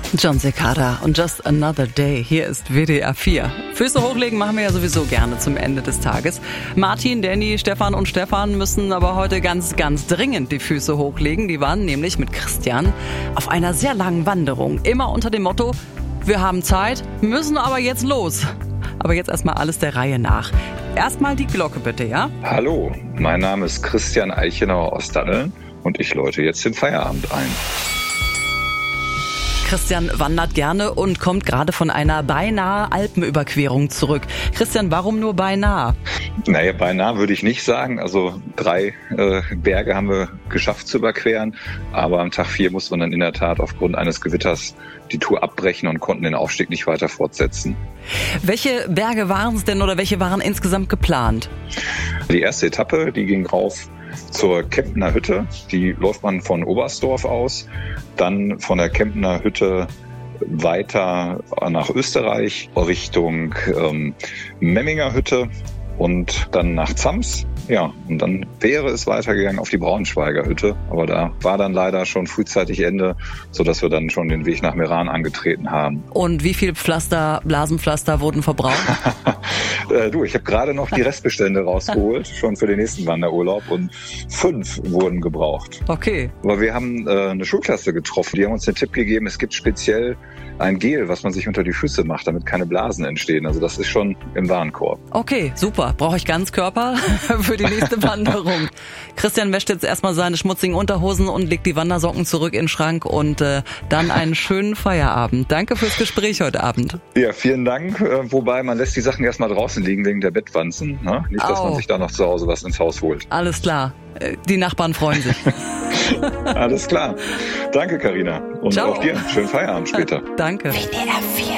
John Cicada und Just Another Day. Hier ist WDR 4. Füße hochlegen machen wir ja sowieso gerne zum Ende des Tages. Martin, Danny, Stefan und Stefan müssen aber heute ganz, ganz dringend die Füße hochlegen. Die waren nämlich mit Christian auf einer sehr langen Wanderung. Immer unter dem Motto, wir haben Zeit, müssen aber jetzt los. Aber jetzt erstmal alles der Reihe nach. Erstmal die Glocke bitte, ja? Hallo, mein Name ist Christian Eichenauer aus Datteln und ich läute jetzt den Feierabend ein. Christian wandert gerne und kommt gerade von einer beinahe Alpenüberquerung zurück. Christian, warum nur beinahe? Naja, beinahe würde ich nicht sagen. Also 3 Berge haben wir geschafft zu überqueren. Aber am Tag 4 musste man dann in der Tat aufgrund eines Gewitters die Tour abbrechen und konnten den Aufstieg nicht weiter fortsetzen. Welche Berge waren es denn oder welche waren insgesamt geplant? Die erste Etappe, die ging rauf zur Kemptner Hütte. Die läuft man von Oberstdorf aus. Dann von der Kemptner Hütte weiter nach Österreich Richtung Memminger Hütte und dann nach Zams. Ja, und dann wäre es weitergegangen auf die Braunschweiger Hütte. Aber da war dann leider schon frühzeitig Ende, sodass wir dann schon den Weg nach Meran angetreten haben. Und wie viel Blasenpflaster wurden verbraucht? Ich habe gerade noch die Restbestände rausgeholt, schon für den nächsten Wanderurlaub, und 5 wurden gebraucht. Okay. Aber wir haben eine Schulklasse getroffen, die haben uns den Tipp gegeben, es gibt speziell ein Gel, was man sich unter die Füße macht, damit keine Blasen entstehen. Also das ist schon im Warenkorb. Okay, super. Brauche ich Ganzkörper für die nächste Wanderung. Christian wäscht jetzt erstmal seine schmutzigen Unterhosen und legt die Wandersocken zurück in den Schrank und dann einen schönen Feierabend. Danke fürs Gespräch heute Abend. Ja, vielen Dank. Wobei, man lässt die Sachen erstmal draußen liegen wegen der Bettwanzen. Ne? Nicht, dass man sich da noch zu Hause was ins Haus holt. Alles klar. Die Nachbarn freuen sich. Alles klar. Danke, Carina. Und ciao. auch dir. Schönen Feierabend später. Danke. WDR 4.